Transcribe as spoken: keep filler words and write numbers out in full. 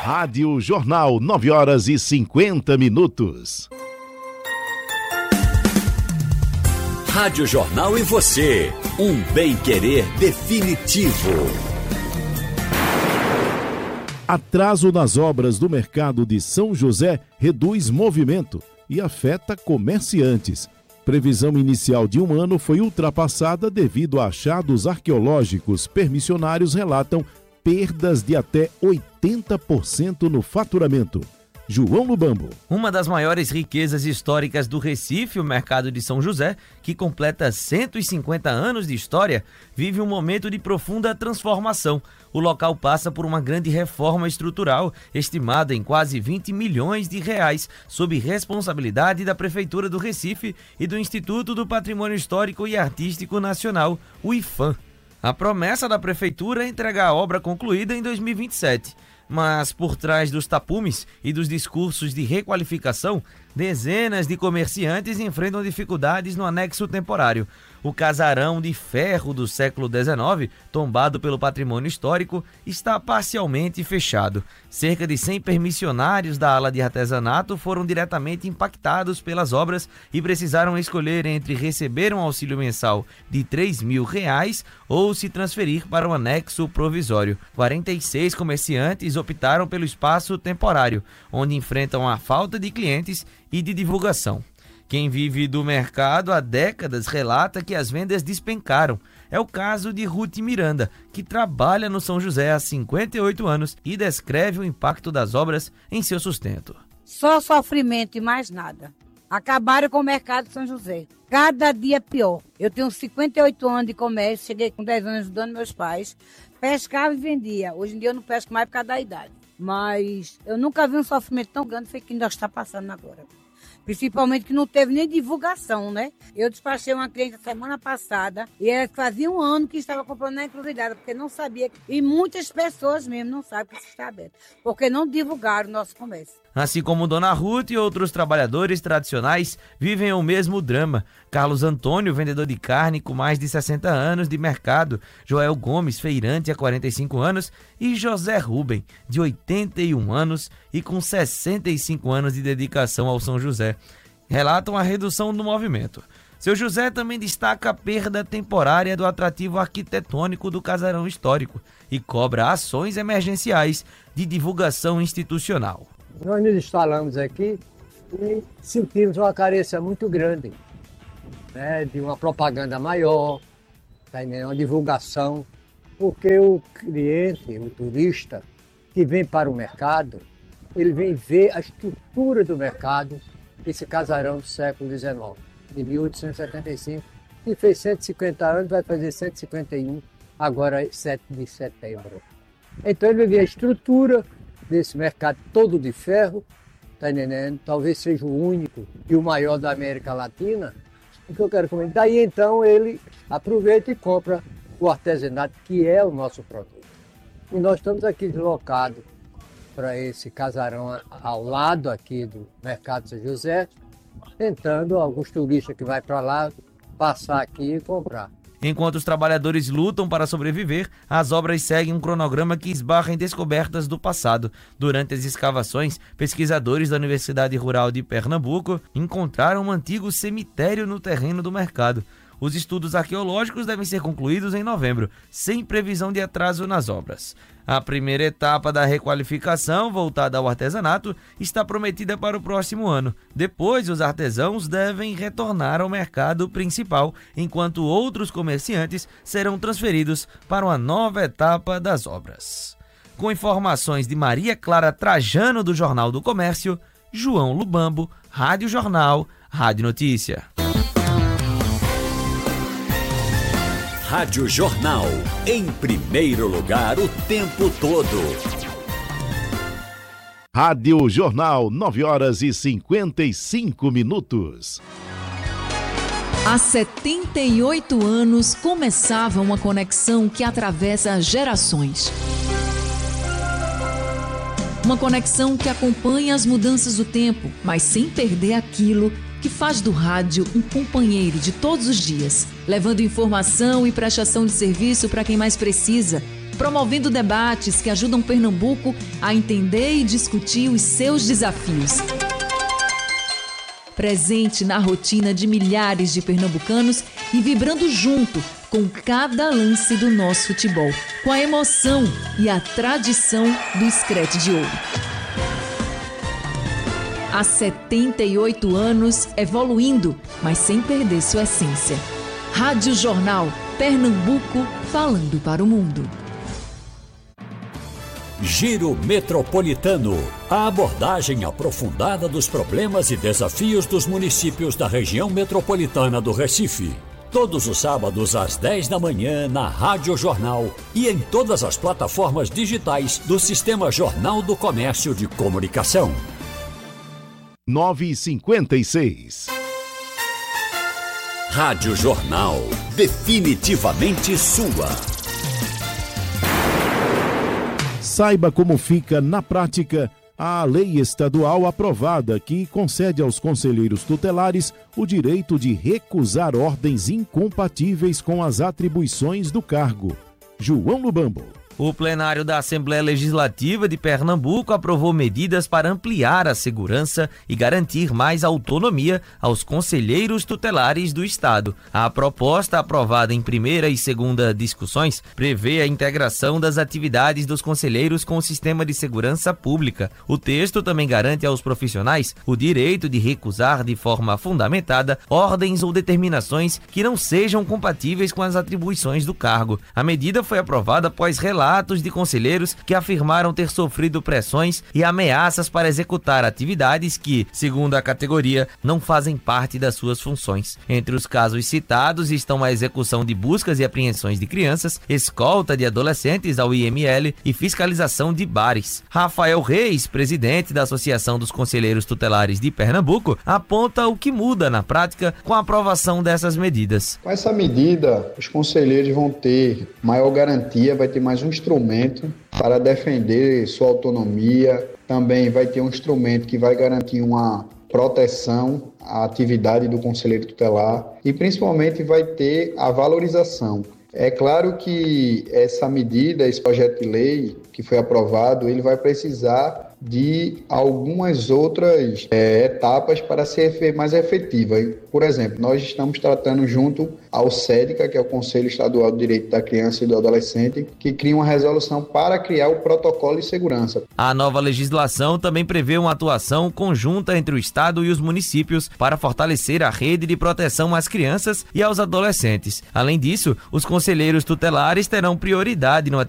Rádio Jornal, nove horas e cinquenta minutos. Rádio Jornal e você, um bem-querer definitivo. Atraso nas obras do mercado de São José reduz movimento e afeta comerciantes. Previsão inicial de um ano foi ultrapassada devido a achados arqueológicos. Permissionários relatam perdas de até oitenta por cento no faturamento. João Lubambo. Uma das maiores riquezas históricas do Recife, o mercado de São José, que completa cento e cinquenta anos de história, vive um momento de profunda transformação. O local passa por uma grande reforma estrutural, estimada em quase vinte milhões de reais, sob responsabilidade da Prefeitura do Recife e do Instituto do Patrimônio Histórico e Artístico Nacional, o IFAM. A promessa da Prefeitura é entregar a obra concluída em dois mil e vinte e sete. Mas por trás dos tapumes e dos discursos de requalificação, dezenas de comerciantes enfrentam dificuldades no anexo temporário. O casarão de ferro do século dezenove, tombado pelo patrimônio histórico, está parcialmente fechado. Cerca de cem permissionários da ala de artesanato foram diretamente impactados pelas obras e precisaram escolher entre receber um auxílio mensal de três mil reais ou se transferir para o anexo provisório. quarenta e seis comerciantes optaram pelo espaço temporário, onde enfrentam a falta de clientes e de divulgação. Quem vive do mercado há décadas relata que as vendas despencaram. É o caso de Ruth Miranda, que trabalha no São José há cinquenta e oito anos e descreve o impacto das obras em seu sustento. Só sofrimento e mais nada. Acabaram com o mercado de São José. Cada dia pior. Eu tenho cinquenta e oito anos de comércio, cheguei com dez anos ajudando meus pais. Pescava e vendia. Hoje em dia eu não pesco mais por causa da idade. Mas eu nunca vi um sofrimento tão grande feito que ainda está passando agora. Principalmente que não teve nem divulgação, né? Eu despachei uma cliente semana passada e ela fazia um ano que estava comprando na encruzilhada, porque não sabia. E muitas pessoas mesmo não sabem que isso está aberto, porque não divulgaram o nosso comércio. Assim como Dona Ruth e outros trabalhadores tradicionais vivem o mesmo drama. Carlos Antônio, vendedor de carne com mais de sessenta anos de mercado, Joel Gomes, feirante há quarenta e cinco anos e José Rubem, de oitenta e um anos e com sessenta e cinco anos de dedicação ao São José, relatam a redução do movimento. Seu José também destaca a perda temporária do atrativo arquitetônico do casarão histórico e cobra ações emergenciais de divulgação institucional. Nós nos instalamos aqui e sentimos uma carência muito grande, né, de uma propaganda maior, tá, uma divulgação, porque o cliente, o turista que vem para o mercado, ele vem ver a estrutura do mercado, esse casarão do século dezenove, de mil oitocentos e setenta e cinco, que fez cento e cinquenta anos, vai fazer cento e cinquenta e um, agora sete de setembro. Então ele vê a estrutura desse mercado todo de ferro, tá entendendo? Talvez seja o único e o maior da América Latina. O que eu quero comentar, daí então ele aproveita e compra o artesanato, que é o nosso produto. E nós estamos aqui deslocados para esse casarão ao lado aqui do Mercado São José, tentando alguns turistas que vai para lá passar aqui e comprar. Enquanto os trabalhadores lutam para sobreviver, as obras seguem um cronograma que esbarra em descobertas do passado. Durante as escavações, pesquisadores da Universidade Rural de Pernambuco encontraram um antigo cemitério no terreno do mercado. Os estudos arqueológicos devem ser concluídos em novembro, sem previsão de atraso nas obras. A primeira etapa da requalificação, voltada ao artesanato, está prometida para o próximo ano. Depois, os artesãos devem retornar ao mercado principal, enquanto outros comerciantes serão transferidos para uma nova etapa das obras. Com informações de Maria Clara Trajano, do Jornal do Comércio, João Lubambo, Rádio Jornal, Rádio Notícia. Rádio Jornal, em primeiro lugar o tempo todo. Rádio Jornal, nove horas e cinquenta e cinco minutos. Há setenta e oito anos começava uma conexão que atravessa gerações. Uma conexão que acompanha as mudanças do tempo, mas sem perder aquilo que faz do rádio um companheiro de todos os dias, levando informação e prestação de serviço para quem mais precisa, promovendo debates que ajudam Pernambuco a entender e discutir os seus desafios. Presente na rotina de milhares de pernambucanos e vibrando junto com cada lance do nosso futebol, com a emoção e a tradição do Screte de Ouro. Há setenta e oito anos, evoluindo, mas sem perder sua essência. Rádio Jornal, Pernambuco, falando para o mundo. Giro Metropolitano. A abordagem aprofundada dos problemas e desafios dos municípios da região metropolitana do Recife. Todos os sábados às dez da manhã na Rádio Jornal e em todas as plataformas digitais do Sistema Jornal do Comércio de Comunicação. nove e cinquenta e seis. Rádio Jornal. Definitivamente sua. Saiba como fica na prática a lei estadual aprovada que concede aos conselheiros tutelares o direito de recusar ordens incompatíveis com as atribuições do cargo. João Lubambo. O plenário da Assembleia Legislativa de Pernambuco aprovou medidas para ampliar a segurança e garantir mais autonomia aos conselheiros tutelares do Estado. A proposta, aprovada em primeira e segunda discussões, prevê a integração das atividades dos conselheiros com o sistema de segurança pública. O texto também garante aos profissionais o direito de recusar de forma fundamentada ordens ou determinações que não sejam compatíveis com as atribuições do cargo. A medida foi aprovada após relatos Relatos de conselheiros que afirmaram ter sofrido pressões e ameaças para executar atividades que, segundo a categoria, não fazem parte das suas funções. Entre os casos citados estão a execução de buscas e apreensões de crianças, escolta de adolescentes ao I M L e fiscalização de bares. Rafael Reis, presidente da Associação dos Conselheiros Tutelares de Pernambuco, aponta o que muda na prática com a aprovação dessas medidas. Com essa medida, os conselheiros vão ter maior garantia, vai ter mais um instrumento para defender sua autonomia, também vai ter um instrumento que vai garantir uma proteção à atividade do conselheiro tutelar e principalmente vai ter a valorização. É claro que essa medida, esse projeto de lei que foi aprovado, ele vai precisar de algumas outras é, etapas para ser mais efetiva. Por exemplo, nós estamos tratando junto ao SEDCA, que é o Conselho Estadual do Direito da Criança e do Adolescente, que cria uma resolução para criar o protocolo de segurança. A nova legislação também prevê uma atuação conjunta entre o Estado e os municípios para fortalecer a rede de proteção às crianças e aos adolescentes. Além disso, os conselheiros tutelares terão prioridade no